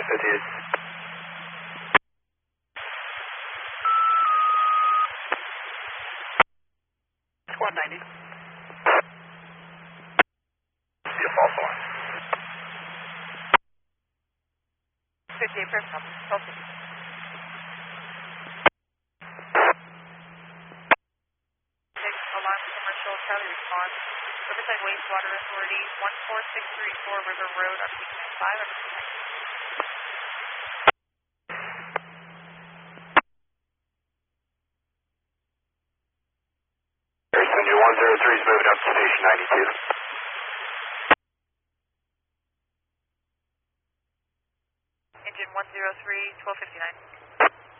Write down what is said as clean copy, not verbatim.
58. 190. See a false alarm. 58 first stop. Focus. Alarm commercial Charlie response. Riverside Wastewater Authority 14634 River Road on peak 95 and peak 90. New 103 is moving up to station 92. Engine 103, 1259.